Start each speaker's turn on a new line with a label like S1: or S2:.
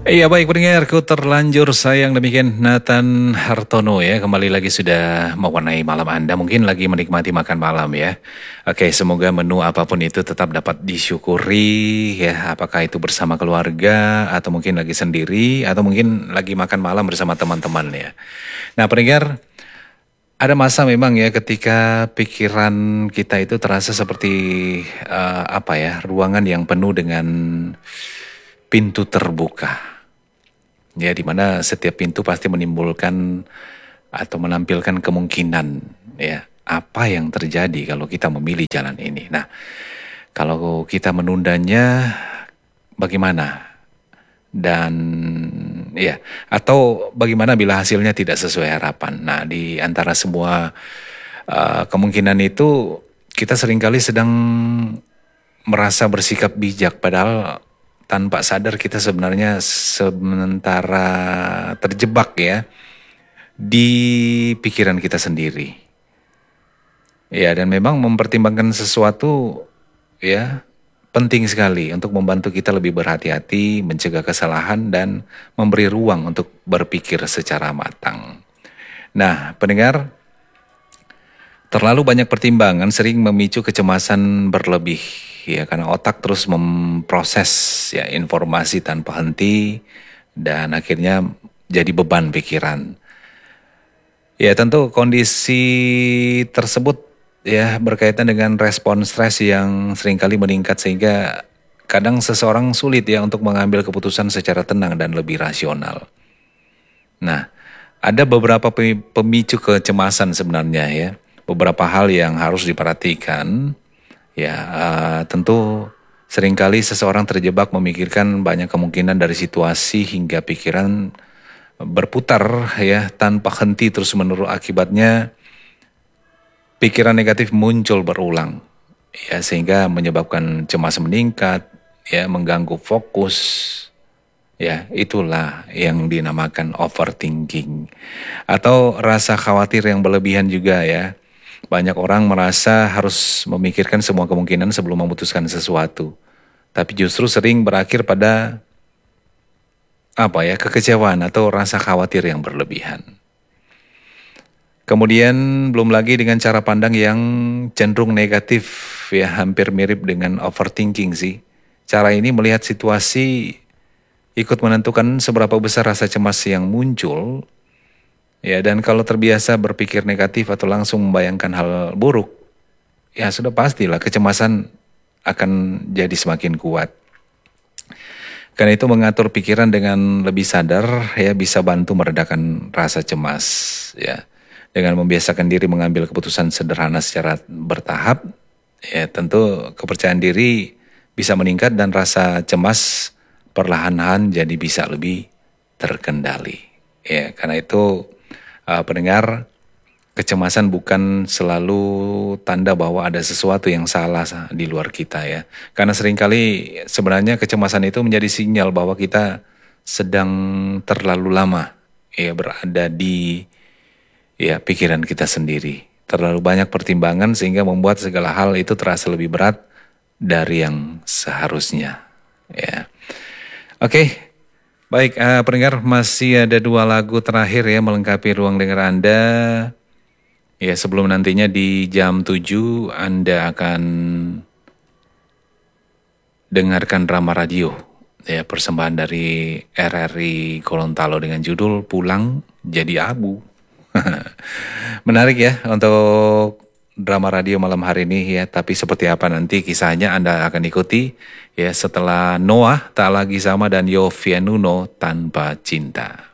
S1: Iya baik pendengarku terlanjur sayang demikian Nathan Hartono ya kembali lagi sudah mewarnai malam Anda mungkin lagi menikmati makan malam ya. Oke semoga menu apapun itu tetap dapat disyukuri ya apakah itu bersama keluarga atau mungkin lagi sendiri atau mungkin lagi makan malam bersama teman-teman ya. Nah pendengar ada masa memang ya ketika pikiran kita itu terasa seperti apa ya ruangan yang penuh dengan pintu terbuka. Ya, di mana setiap pintu pasti menimbulkan atau menampilkan kemungkinan ya apa yang terjadi kalau kita memilih jalan ini. Nah, kalau kita menundanya bagaimana? Dan ya, atau bagaimana bila hasilnya tidak sesuai harapan. Nah, di antara semua kemungkinan itu kita seringkali sedang merasa bersikap bijak padahal tanpa sadar kita sebenarnya sementara terjebak ya di pikiran kita sendiri. Ya dan memang mempertimbangkan sesuatu ya penting sekali untuk membantu kita lebih berhati-hati, mencegah kesalahan dan memberi ruang untuk berpikir secara matang. Nah, pendengar, terlalu banyak pertimbangan sering memicu kecemasan berlebih ya karena otak terus memproses ya informasi tanpa henti dan akhirnya jadi beban pikiran. Ya tentu kondisi tersebut ya berkaitan dengan respon stres yang seringkali meningkat sehingga kadang seseorang sulit ya untuk mengambil keputusan secara tenang dan lebih rasional. Nah, ada beberapa pemicu kecemasan sebenarnya ya. Beberapa hal yang harus diperhatikan. Ya, tentu seringkali seseorang terjebak memikirkan banyak kemungkinan dari situasi hingga pikiran berputar ya tanpa henti terus-menerus akibatnya pikiran negatif muncul berulang. Ya, sehingga menyebabkan cemas meningkat, ya mengganggu fokus. Ya, itulah yang dinamakan overthinking. Atau rasa khawatir yang berlebihan juga ya. Banyak orang merasa harus memikirkan semua kemungkinan sebelum memutuskan sesuatu. Tapi justru sering berakhir pada apa ya, kekecewaan atau rasa khawatir yang berlebihan. Kemudian belum lagi dengan cara pandang yang cenderung negatif ya, hampir mirip dengan overthinking sih. Cara ini melihat situasi ikut menentukan seberapa besar rasa cemas yang muncul. Ya, dan kalau terbiasa berpikir negatif atau langsung membayangkan hal buruk, ya sudah pastilah kecemasan akan jadi semakin kuat. Karena itu mengatur pikiran dengan lebih sadar ya bisa bantu meredakan rasa cemas ya. Dengan membiasakan diri mengambil keputusan sederhana secara bertahap, ya tentu kepercayaan diri bisa meningkat dan rasa cemas perlahan-lahan jadi bisa lebih terkendali. Ya, karena itu pendengar, kecemasan bukan selalu tanda bahwa ada sesuatu yang salah di luar kita ya. Karena seringkali sebenarnya kecemasan itu menjadi sinyal bahwa kita sedang terlalu lama ya berada di ya pikiran kita sendiri. Terlalu banyak pertimbangan sehingga membuat segala hal itu terasa lebih berat dari yang seharusnya ya. Oke. Baik, pendengar masih ada 2 lagu terakhir ya melengkapi ruang dengar Anda. Ya, sebelum nantinya di jam 7 Anda akan dengarkan drama radio. Ya, persembahan dari RRI Gorontalo dengan judul Pulang Jadi Abu. Menarik ya untuk drama radio malam hari ini ya, tapi seperti apa nanti kisahnya Anda akan ikuti ya setelah Noah Tak Lagi Sama dan Yovie Nuno Tanpa Cinta.